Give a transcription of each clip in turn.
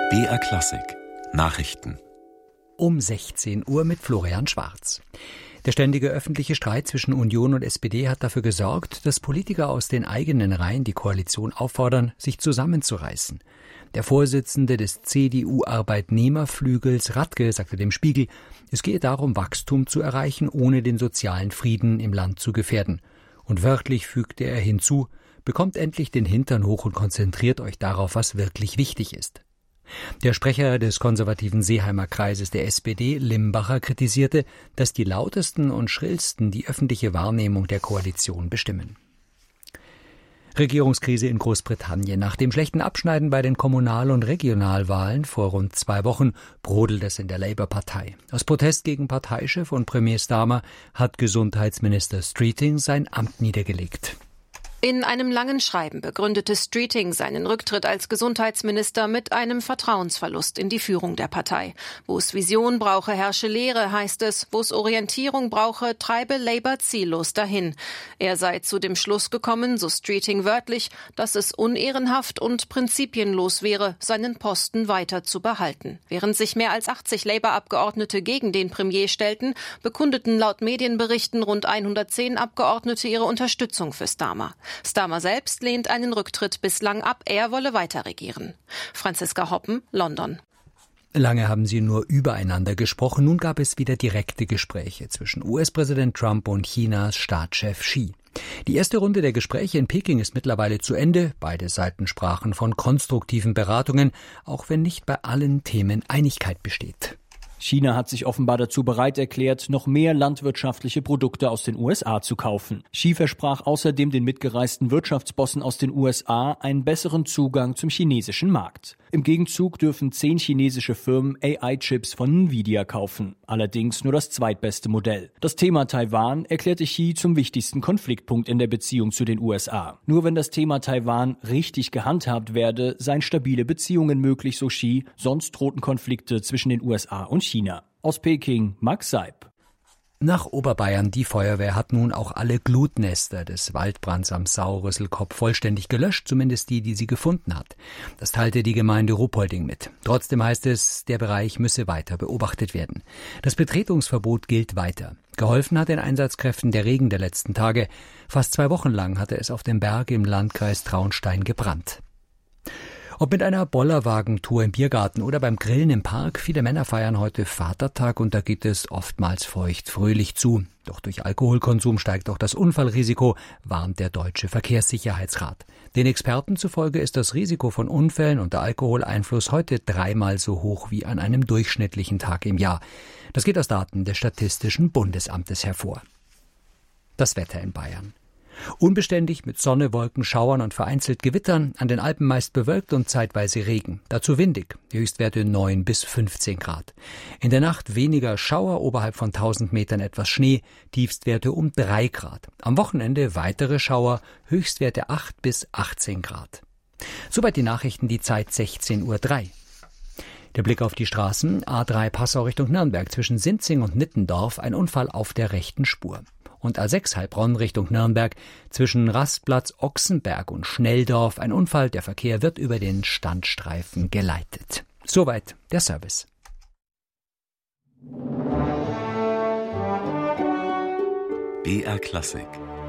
BR Klassik Nachrichten um 16 Uhr mit Florian Schwarz. Der ständige öffentliche Streit zwischen Union und SPD hat dafür gesorgt, dass Politiker aus den eigenen Reihen die Koalition auffordern, sich zusammenzureißen. Der Vorsitzende des CDU-Arbeitnehmerflügels Radke sagte dem Spiegel, es gehe darum, Wachstum zu erreichen, ohne den sozialen Frieden im Land zu gefährden. Und wörtlich fügte er hinzu, bekommt endlich den Hintern hoch und konzentriert euch darauf, was wirklich wichtig ist. Der Sprecher des konservativen Seeheimer Kreises der SPD, Limbacher, kritisierte, dass die lautesten und schrillsten die öffentliche Wahrnehmung der Koalition bestimmen. Regierungskrise in Großbritannien. Nach dem schlechten Abschneiden bei den Kommunal- und Regionalwahlen vor rund 2 Wochen brodelt es in der Labour-Partei. Aus Protest gegen Parteichef und Premier Starmer hat Gesundheitsminister Streeting sein Amt niedergelegt. In einem langen Schreiben begründete Streeting seinen Rücktritt als Gesundheitsminister mit einem Vertrauensverlust in die Führung der Partei. Wo es Vision brauche, herrsche Leere, heißt es. Wo es Orientierung brauche, treibe Labour ziellos dahin. Er sei zu dem Schluss gekommen, so Streeting wörtlich, dass es unehrenhaft und prinzipienlos wäre, seinen Posten weiter zu behalten. Während sich mehr als 80 Labour-Abgeordnete gegen den Premier stellten, bekundeten laut Medienberichten rund 110 Abgeordnete ihre Unterstützung für Starmer. Starmer selbst lehnt einen Rücktritt bislang ab, er wolle weiter regieren. Franziska Hoppen, London. Lange haben sie nur übereinander gesprochen, nun gab es wieder direkte Gespräche zwischen US-Präsident Trump und Chinas Staatschef Xi. Die erste Runde der Gespräche in Peking ist mittlerweile zu Ende. Beide Seiten sprachen von konstruktiven Beratungen, auch wenn nicht bei allen Themen Einigkeit besteht. China hat sich offenbar dazu bereit erklärt, noch mehr landwirtschaftliche Produkte aus den USA zu kaufen. Xi versprach außerdem den mitgereisten Wirtschaftsbossen aus den USA einen besseren Zugang zum chinesischen Markt. Im Gegenzug dürfen 10 chinesische Firmen AI-Chips von Nvidia kaufen. Allerdings nur das zweitbeste Modell. Das Thema Taiwan erklärte Xi zum wichtigsten Konfliktpunkt in der Beziehung zu den USA. Nur wenn das Thema Taiwan richtig gehandhabt werde, seien stabile Beziehungen möglich, so Xi, sonst drohten Konflikte zwischen den USA und China. Aus Peking, Max Seib. Nach Oberbayern, die Feuerwehr hat nun auch alle Glutnester des Waldbrands am Sauerrüsselkopf vollständig gelöscht, zumindest die sie gefunden hat. Das teilte die Gemeinde Ruppolding mit. Trotzdem heißt es, der Bereich müsse weiter beobachtet werden. Das Betretungsverbot gilt weiter. Geholfen hat den Einsatzkräften der Regen der letzten Tage. Fast 2 Wochen lang hatte es auf dem Berg im Landkreis Traunstein gebrannt. Ob mit einer Bollerwagentour im Biergarten oder beim Grillen im Park, viele Männer feiern heute Vatertag und da geht es oftmals feucht-fröhlich zu. Doch durch Alkoholkonsum steigt auch das Unfallrisiko, warnt der Deutsche Verkehrssicherheitsrat. Den Experten zufolge ist das Risiko von Unfällen unter Alkoholeinfluss heute 3-mal so hoch wie an einem durchschnittlichen Tag im Jahr. Das geht aus Daten des Statistischen Bundesamtes hervor. Das Wetter in Bayern. Unbeständig mit Sonne, Wolken, Schauern und vereinzelt Gewittern, an den Alpen meist bewölkt und zeitweise Regen. Dazu windig, die Höchstwerte 9 bis 15 Grad. In der Nacht weniger Schauer, oberhalb von 1000 Metern etwas Schnee, Tiefstwerte um 3 Grad. Am Wochenende weitere Schauer, Höchstwerte 8 bis 18 Grad. Soweit die Nachrichten, die Zeit 16:03 Uhr. Der Blick auf die Straßen, A3 Passau Richtung Nürnberg, zwischen Sinzing und Nittendorf, ein Unfall auf der rechten Spur. Und A6 Heilbronn Richtung Nürnberg, zwischen Rastplatz Ochsenberg und Schnelldorf, ein Unfall, der Verkehr wird über den Standstreifen geleitet. Soweit der Service. BR Klassik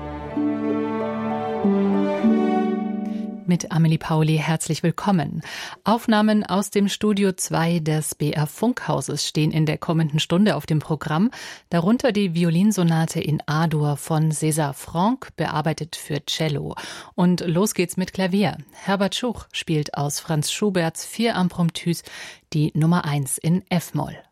Mit Amelie Pauli herzlich willkommen. Aufnahmen aus dem Studio 2 des BR Funkhauses stehen in der kommenden Stunde auf dem Programm, darunter die Violinsonate in A-Dur von César Franck, bearbeitet für Cello. Und los geht's mit Klavier. Herbert Schuch spielt aus Franz Schuberts 4 Impromptus die Nummer 1 in F-Moll.